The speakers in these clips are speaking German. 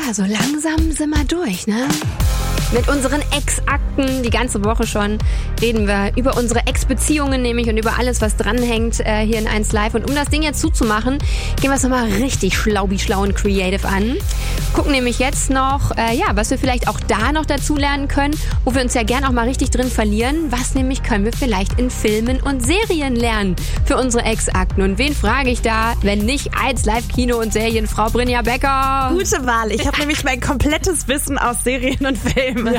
Ja, so langsam sind wir durch, ne? Mit unseren Ex-Akten, die ganze Woche schon, reden wir über unsere Ex-Beziehungen nämlich und über alles, was dranhängt hier in 1 Live. Und um das Ding jetzt zuzumachen, gehen wir es nochmal richtig schlau und creative an. Gucken nämlich jetzt noch, was wir vielleicht auch da noch dazu lernen können, wo wir uns ja gern auch mal richtig drin verlieren. Was nämlich können wir vielleicht in Filmen und Serien lernen für unsere Ex-Akten? Und wen frage ich da, wenn nicht 1 Live Kino- und Serienfrau Brinja Becker? Gute Wahl. Ich habe nämlich mein komplettes Wissen aus Serien und Filmen. Ja.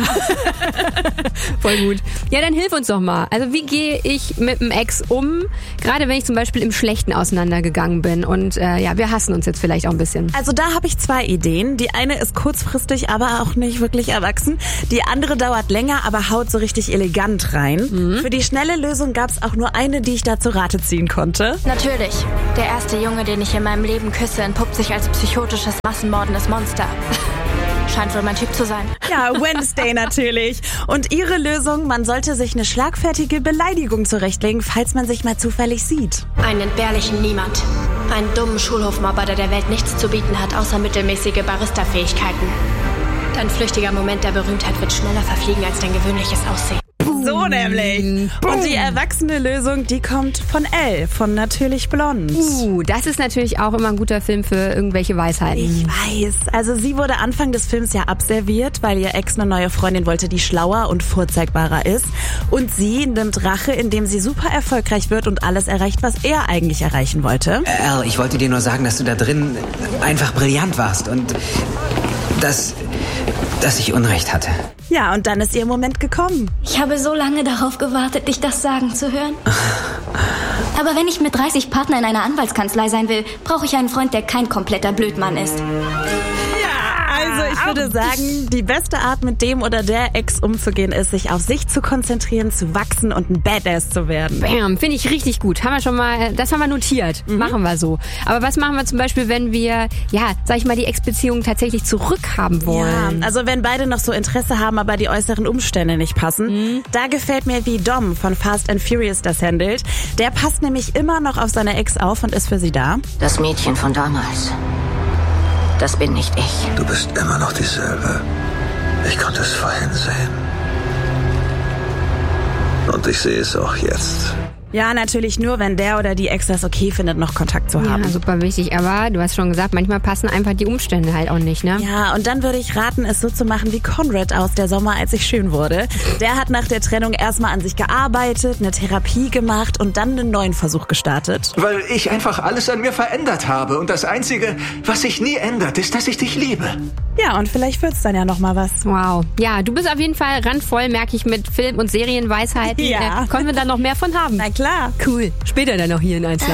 Voll gut. Ja, dann hilf uns doch mal. Also wie gehe ich mit einem Ex um? Gerade wenn ich zum Beispiel im Schlechten auseinandergegangen bin und wir hassen uns jetzt vielleicht auch ein bisschen. Also da habe ich 2 Ideen. Die eine ist kurzfristig, aber auch nicht wirklich erwachsen. Die andere dauert länger, aber haut so richtig elegant rein. Für die schnelle Lösung gab es auch nur eine, die ich da zu Rate ziehen konnte. Natürlich. Der erste Junge, den ich in meinem Leben küsse, entpuppt sich als psychotisches, massenmordendes Monster. Scheint wohl mein Typ zu sein. Ja, Wednesday natürlich. Und ihre Lösung, man sollte sich eine schlagfertige Beleidigung zurechtlegen, falls man sich mal zufällig sieht. Einen entbehrlichen Niemand. Einen dummen Schulhofmobber, der der Welt nichts zu bieten hat, außer mittelmäßige Barista-Fähigkeiten. Dein flüchtiger Moment der Berühmtheit wird schneller verfliegen als dein gewöhnliches Aussehen. So nämlich. Und die erwachsene Lösung, die kommt von Elle, von Natürlich Blond. Das ist natürlich auch immer ein guter Film für irgendwelche Weisheiten. Ich weiß. Also sie wurde Anfang des Films ja abserviert, weil ihr Ex eine neue Freundin wollte, die schlauer und vorzeigbarer ist. Und sie nimmt Rache, indem sie super erfolgreich wird und alles erreicht, was er eigentlich erreichen wollte. Elle, ich wollte dir nur sagen, dass du da drin einfach brillant warst und dass ich Unrecht hatte. Ja, und dann ist ihr Moment gekommen. Ich habe so lange darauf gewartet, dich das sagen zu hören. Aber wenn ich mit 30 Partnern in einer Anwaltskanzlei sein will, brauche ich einen Freund, der kein kompletter Blödmann ist. Also ich würde sagen, die beste Art, mit dem oder der Ex umzugehen, ist, sich auf sich zu konzentrieren, zu wachsen und ein Badass zu werden. Bam, finde ich richtig gut. Das haben wir notiert. Machen wir so. Aber was machen wir zum Beispiel, wenn wir, die Ex-Beziehung tatsächlich zurückhaben wollen? Ja, also wenn beide noch so Interesse haben, aber die äußeren Umstände nicht passen. Da gefällt mir, wie Dom von Fast and Furious das handelt. Der passt nämlich immer noch auf seine Ex auf und ist für sie da. Das Mädchen von damals. Das bin nicht ich. Du bist immer noch dieselbe. Ich konnte es vorhin sehen. Und ich sehe es auch jetzt. Ja, natürlich nur, wenn der oder die Ex das okay findet, noch Kontakt zu haben. Ja, super wichtig. Aber du hast schon gesagt, manchmal passen einfach die Umstände halt auch nicht, ne? Ja, und dann würde ich raten, es so zu machen wie Conrad aus Der Sommer, als ich schön wurde. Der hat nach der Trennung erstmal an sich gearbeitet, eine Therapie gemacht und dann einen neuen Versuch gestartet. Weil ich einfach alles an mir verändert habe. Und das Einzige, was sich nie ändert, ist, dass ich dich liebe. Ja, und vielleicht wird's dann ja noch mal was. Wow. Ja, du bist auf jeden Fall randvoll, merke ich, mit Film- und Serienweisheiten. Ja. Können wir da noch mehr von haben? Na klar. Cool. Später dann noch hier in 1 Live.